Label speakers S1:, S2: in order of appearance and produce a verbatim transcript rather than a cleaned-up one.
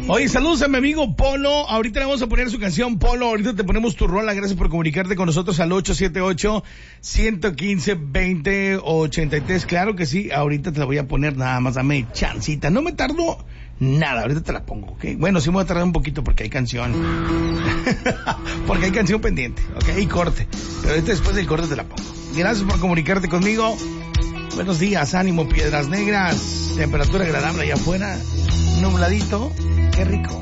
S1: Oye, saludos a mi amigo Polo. Ahorita le vamos a poner su canción, Polo. Ahorita te ponemos tu rola. Gracias por comunicarte con nosotros al ocho siete ocho, uno uno cinco, dos cero ocho tres. Claro que sí. Ahorita te la voy a poner, nada más dame chancita. No me tardo nada. Ahorita te la pongo, ¿ok? Bueno, sí me voy a tardar un poquito porque hay canción. Porque hay canción pendiente, ¿ok? Y corte. Pero ahorita después del corte te la pongo. Gracias por comunicarte conmigo. Buenos días, ánimo, Piedras Negras. Temperatura agradable allá afuera. Nubladito. Qué rico.